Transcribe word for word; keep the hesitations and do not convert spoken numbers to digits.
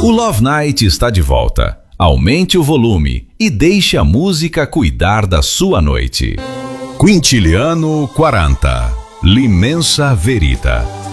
O Love Night está de volta. Aumente o volume e deixe a música cuidar da sua noite. Quintiliano quaranta, L'Immensa Verità.